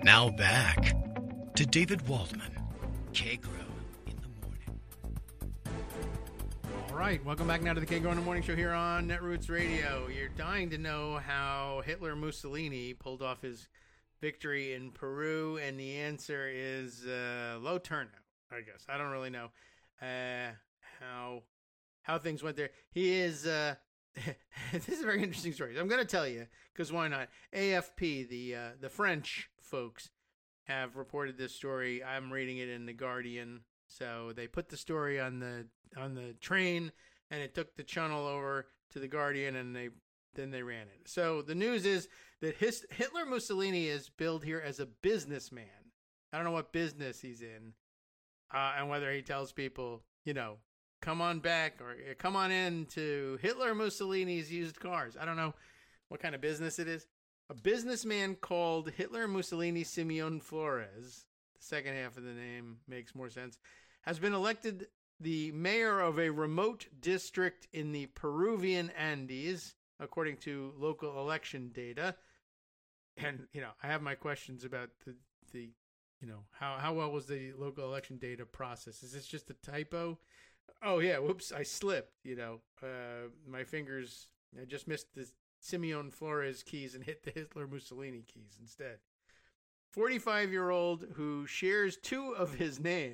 Now back to David Waldman, K-Grow in the Morning. All right, welcome back now to the K-Grow in the Morning Show here on Netroots Radio. You're dying to know how Hitler Mussolini pulled off his victory in Peru, and the answer is low turnout, I guess. I don't really know how things went there. He is... this is a very interesting story. I'm going to tell you, because why not? AFP, the French folks, have reported this story. I'm reading it in The Guardian. So they put the story on the train, and it took the channel over to The Guardian, and then they ran it. So the news is that Hitler Mussolini is billed here as a businessman. I don't know what business he's in, and whether he tells people, come on back or come on in to Hitler Mussolini's used cars. I don't know what kind of business it is. A businessman called Hitler Mussolini Simeon Flores, the second half of the name makes more sense, has been elected the mayor of a remote district in the Peruvian Andes, according to local election data. And, I have my questions about the how well was the local election data processed? Is this just a typo? Oh, yeah, whoops, I slipped, my fingers, I just missed the Simeon Flores keys and hit the Hitler Mussolini keys instead. 45-year-old who shares two of his names.